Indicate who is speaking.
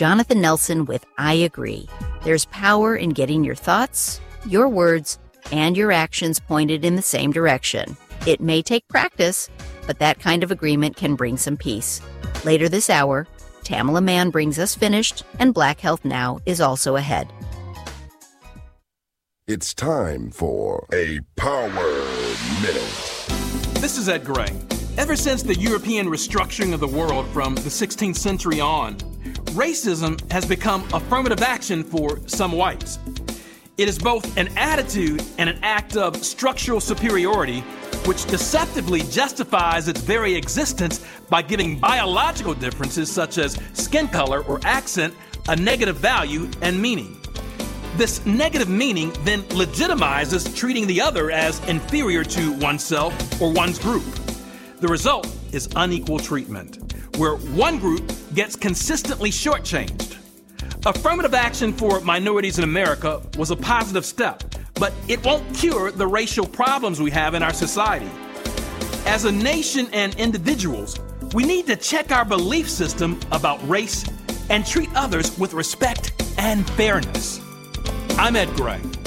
Speaker 1: Jonathan Nelson with I Agree. There's power in getting your thoughts, your words, and your actions pointed in the same direction. It may take practice, but that kind of agreement can bring some peace. Later this hour, Tamala Mann brings us Finished, and Black Health Now is also ahead.
Speaker 2: It's time for a Power Minute.
Speaker 3: This is Ed Gray. Ever since the European restructuring of the world from the 16th century on, racism has become affirmative action for some whites. It is both an attitude and an act of structural superiority which deceptively justifies its very existence by giving biological differences such as skin color or accent a negative value and meaning. This negative meaning then legitimizes treating the other as inferior to oneself or one's group. The result is unequal treatment, where one group gets consistently shortchanged. Affirmative action for minorities in America was a positive step, but it won't cure the racial problems we have in our society. As a nation and individuals, we need to check our belief system about race and treat others with respect and fairness. I'm Ed Gray.